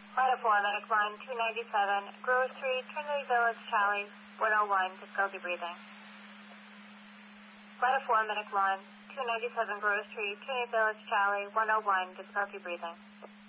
Flight of 4, Medic Line 297, Grove Street, Trinity Village, Charlie, 101, difficulty breathing. Flight of 4, Medic Line 297, Grove Street, Trinity Village, Charlie, 101, difficulty breathing.